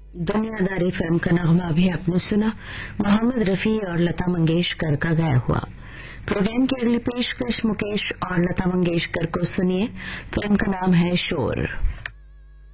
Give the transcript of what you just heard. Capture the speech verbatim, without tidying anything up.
दुनियादारी फिल्म का नगमा भी आपने सुना, मोहम्मद रफी और लता मंगेशकर का गाया हुआ। प्रोग्राम की अगली पेशकश मुकेश और लता मंगेशकर को सुनिए। फिल्म का नाम है शोर।